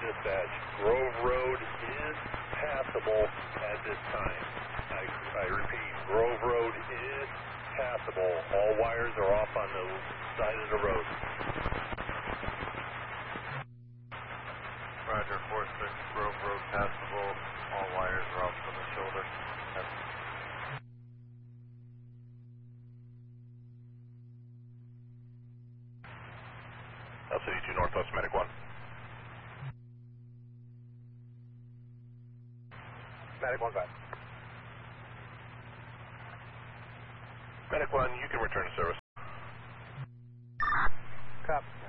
Dispatch, Grove Road is passable at this time. I repeat, Grove Road is passable. All wires are off on the side of the road. Roger, 4-6, Grove Road passable. All wires are off from the shoulder. LCD2 Northwest, Medic 1. Medic 1 back. Medic 1, you can return to service. Copy.